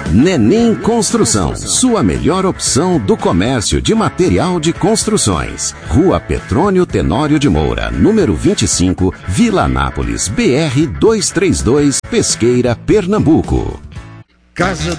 Nenim Construção, sua melhor opção do comércio de material de construções. Rua Petrônio Tenório de Moura, número 25, Vila Anápolis, BR 232, Pesqueira, Pernambuco. Casa